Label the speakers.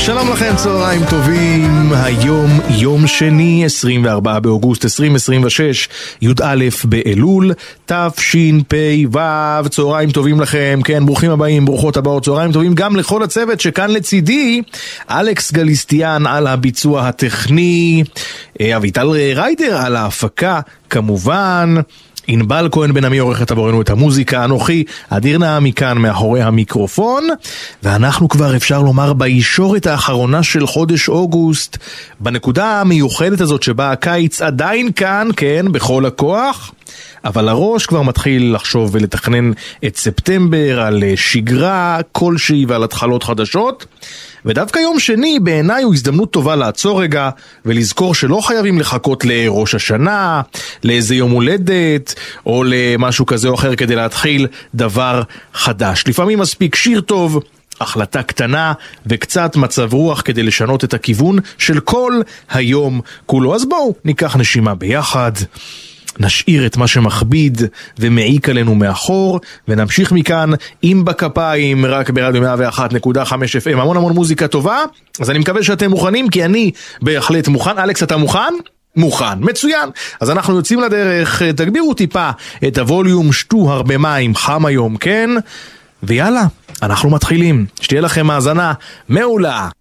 Speaker 1: שלום לכם, צהריים טובים. היום יום שני, 24 באוגוסט 2026, י"א באלול, תשפ"ו. צהריים טובים לכם, כן, ברוכים הבאים, ברוכות הבאות. צהריים טובים גם לכל הצוות שכאן לצידי, אלכס גליסטיאן על הביצוע הטכני, אביטל ריידר על ההפקה כמובן, ענבל כהן בן עמי עורכת עבורנו את המוזיקה, אנוכי אדיר נעמי כאן מאחורי המיקרופון, ואנחנו כבר אפשר לומר בישורת האחרונה של חודש אוגוסט, בנקודה המיוחדת הזאת שבה הקיץ עדיין כאן, כן, בכל הכוח, אבל הראש כבר מתחיל לחשוב ולתכנן את ספטמבר על שגרה כלשהי ועל התחלות חדשות, ודווקא יום שני בעיניי הוא הזדמנות טובה לעצור רגע ולזכור שלא חייבים לחכות לראש השנה, לאיזה יום הולדת או למשהו כזה או אחר כדי להתחיל דבר חדש. לפעמים מספיק שיר טוב, החלטה קטנה וקצת מצב רוח כדי לשנות את הכיוון של כל היום כולו. אז בואו ניקח נשימה ביחד, נשאיר את מה שמכביד ומעיק עלינו מאחור, ונמשיך מכאן עם בכפיים, רק ברדיו 101.5 FM. המון מוזיקה טובה, אז אני מקווה שאתם מוכנים, כי אני בהחלט מוכן. אלכס, אתה מוכן? מוכן, מצוין. אז אנחנו יוצאים לדרך, תגבירו טיפה את הווליום, שתו הרבה מים, חם היום, כן? ויאללה, אנחנו מתחילים. שתהיה לכם האזנה מעולה.